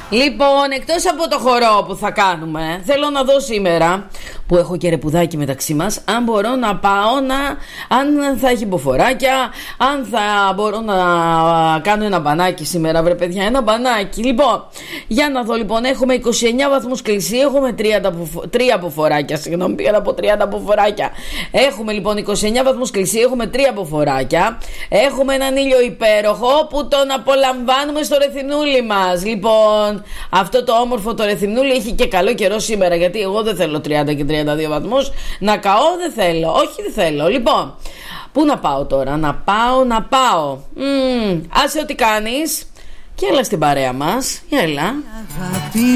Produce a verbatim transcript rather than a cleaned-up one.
Λοιπόν, εκτός από το χορό που θα κάνουμε, θέλω να δω σήμερα, που έχω και ρεπουδάκι μεταξύ μας, αν μπορώ να πάω να... αν θα έχει μποφοράκια, αν θα μπορώ να κάνω ένα μπανάκι σήμερα, βρε παιδιά, ένα μπανάκι. Λοιπόν, για να δω, λοιπόν, έχουμε είκοσι εννέα βαθμούς Κελσίου, έχουμε τρία μποφοράκια, συγγνώμη, πήγα να πω τριάντα μποφοράκια. Έχουμε λοιπόν είκοσι εννέα βαθμούς Κελσίου, έχουμε τρία μποφοράκια, έχουμε έναν ήλιο υπέροχο που τον απολαμβάνουμε στο Ρεθινούλι μας. Λοιπόν, αυτό το όμορφο το Ρεθινούλι έχει και καλό καιρό σήμερα, γιατί εγώ δεν θέλω τριάντα και τριάντα δύο βαθμούς να καώ, δεν θέλω, όχι δεν θέλω. Λοιπόν, πού να πάω τώρα, να πάω, να πάω mm, άσε ό,τι κάνεις και έλα στην παρέα μας, έλα.